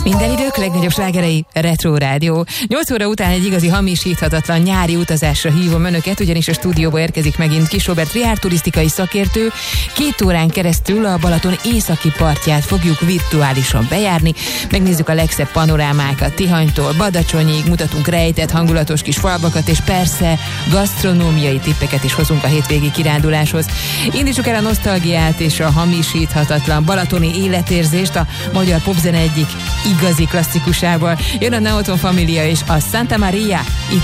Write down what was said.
Minden idők legnagyobb slágerei, Retro Rádió. 8 óra után egy igazi hamisíthatatlan nyári utazásra hívom önöket, ugyanis a stúdióba érkezik megint Kiss Robert Triár turisztikai szakértő. 2 órán keresztül a Balaton északi partját fogjuk virtuálisan bejárni. Megnézzük a legszebb panorámákat Tihanytól Badacsonyig, mutatunk rejtett, hangulatos kis falvakat, és persze gasztronómiai tippeket is hozunk a hétvégi kiránduláshoz. Indítsuk el a nosztalgiát és a hamisíthatatlan balatoni életérzést a magyar popzene egyik igazi klasszikusával. Jön a Neoton Família és a Santa Maria, itt